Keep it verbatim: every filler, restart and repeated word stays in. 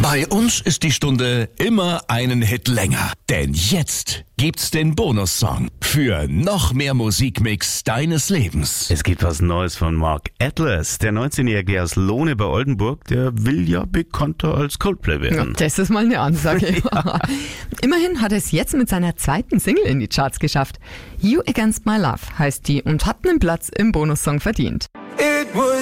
Bei uns ist die Stunde immer einen Hit länger. Denn jetzt gibt's den Bonussong für noch mehr Musikmix deines Lebens. Es gibt was Neues von Mark Atlas. Der neunzehnjährige aus Lohne bei Oldenburg, der will ja bekannter als Coldplay werden. Ja, das ist mal eine Ansage. Ja. Immerhin hat er es jetzt mit seiner zweiten Single in die Charts geschafft. You Against My Love heißt die und hat einen Platz im Bonussong verdient.